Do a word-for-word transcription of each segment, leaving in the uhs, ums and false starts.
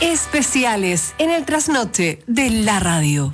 Especiales en el trasnoche de la radio.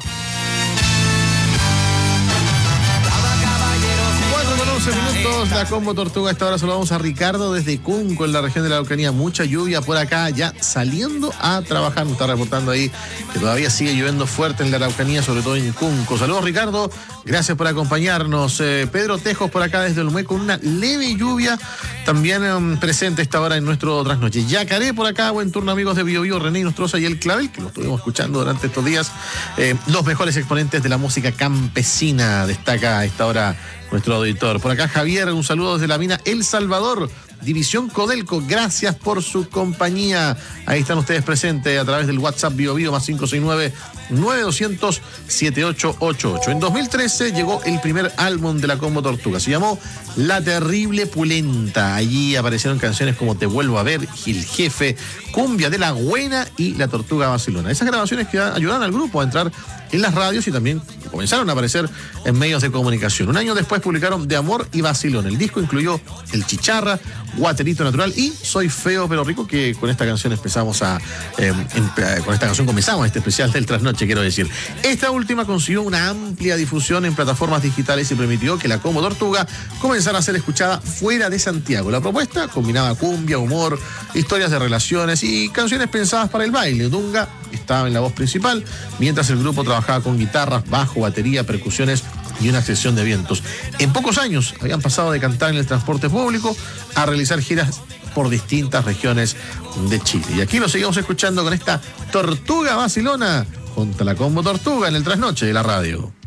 Minutos, la Combo Tortuga. A esta hora saludamos a Ricardo desde Cunco, en la región de la Araucanía. Mucha lluvia por acá, ya saliendo a trabajar. Nos está reportando ahí que todavía sigue lloviendo fuerte en la Araucanía, sobre todo en Cunco. Saludos, Ricardo, gracias por acompañarnos. eh, Pedro Tejos por acá desde Olmué, con una leve lluvia también um, presente a esta hora en nuestro trasnoche. Yacaré por acá, buen turno, amigos de Bio Bio, René Nostroza y El Clavel, que lo estuvimos escuchando durante estos días. eh, Los mejores exponentes de la música campesina, destaca a esta hora nuestro auditor. Por acá Javier, un saludo desde la mina El Salvador, División Codelco, gracias por su compañía. Ahí están ustedes presentes a través del WhatsApp Bio Bio más cinco seis nueve, nueve dos cero cero, siete ocho ocho ocho. En dos mil trece llegó el primer álbum de la Combo Tortuga, se llamó La Terrible Pulenta. Allí aparecieron canciones como Te Vuelvo a Ver, Gil Jefe, Cumbia de la Buena y La Tortuga Vacilona. Esas grabaciones que ayudaron al grupo a entrar en las radios y también comenzaron a aparecer en medios de comunicación. Un año después publicaron De Amor y Vacilón. El disco incluyó El Chicharra, Guaterito Natural y Soy Feo pero Rico, que con esta canción empezamos a eh, en, con esta canción comenzamos este especial del trasnoche, quiero decir. Esta última consiguió una amplia difusión en plataformas digitales y permitió que la Combo Tortuga comenzara a ser escuchada fuera de Santiago. La propuesta combinaba cumbia, humor, historias de relaciones y canciones pensadas para el baile. Dunga estaba en la voz principal, mientras el grupo trabajaba con guitarras, bajo, batería, percusiones y una sección de vientos. En pocos años habían pasado de cantar en el transporte público a realizar giras por distintas regiones de Chile. Y aquí lo seguimos escuchando con esta Tortuga Vacilona junto a la Combo Tortuga en el trasnoche de la radio.